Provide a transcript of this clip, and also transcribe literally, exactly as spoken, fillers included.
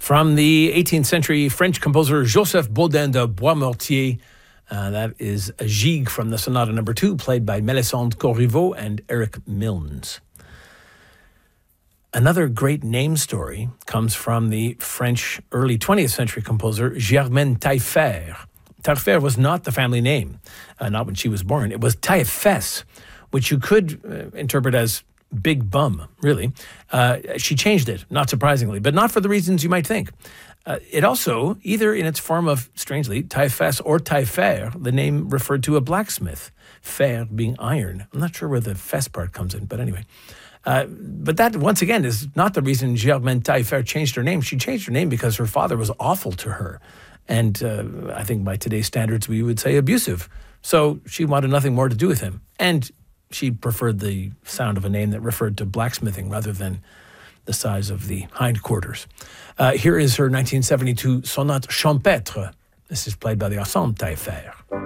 From the eighteenth century French composer Joseph Baudin de Boismortier, uh, that is a gigue from the Sonata number two, played by Melisande Corriveau and Eric Milnes. Another great name story comes from the French early twentieth century composer Germaine Taillefer. Taillefer was not the family name, uh, not when she was born. It was Taillefesse, which you could uh, interpret as big bum, really. Uh, she changed it, not surprisingly, but not for the reasons you might think. Uh, it also, either in its form of, strangely, Taillefesse or Taillefer, the name referred to a blacksmith, fer being iron. I'm not sure where the fesse part comes in, but anyway. Uh, but that, once again, is not the reason Germaine Taillefer changed her name. She changed her name because her father was awful to her. And uh, I think by today's standards, we would say abusive. So she wanted nothing more to do with him. And she preferred the sound of a name that referred to blacksmithing rather than the size of the hindquarters. Uh, here is her nineteen seventy-two Sonate Champêtre. This is played by the Ensemble Taillefer.